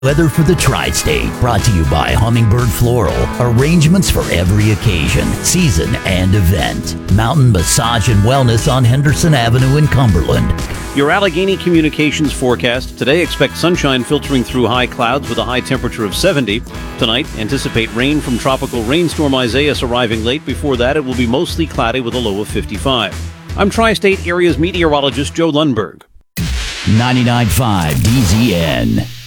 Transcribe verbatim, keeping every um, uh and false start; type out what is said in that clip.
Weather for the Tri-State, brought to you by Hummingbird Floral. Arrangements for every occasion, season, and event. Mountain Massage and Wellness on Henderson Avenue in Cumberland. Your Allegheny Communications forecast. Today, expect sunshine filtering through high clouds with a high temperature of seventy. Tonight, anticipate rain from tropical rainstorm Isaias arriving late. Before that, it will be mostly cloudy with a low of fifty-five. I'm Tri-State Area's meteorologist Joe Lundberg. ninety-nine point five D Z N.